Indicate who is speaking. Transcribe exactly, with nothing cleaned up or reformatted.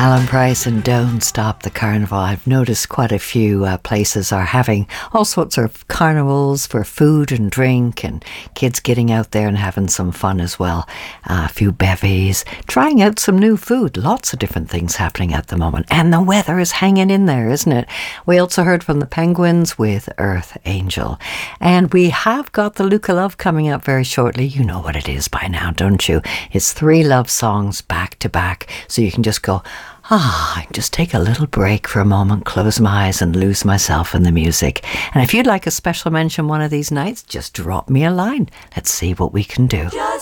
Speaker 1: Alan Price and Don't Stop the Carnival. I've noticed quite a few uh, places are having all sorts of carnivals for food and drink, and kids getting out there and having some fun as well. Uh, a few bevies, trying out some new food. Lots of different things happening at the moment. And the weather is hanging in there, isn't it? We also heard from the Penguins with Earth Angel. And we have got the Luca Love coming up very shortly. You know what it is by now, don't you? It's three love songs back to back. So you can just go, ah, just take a little break for a moment, close my eyes and lose myself in the music. And if you'd like a special mention one of these nights, just drop me a line. Let's see what we can do. Just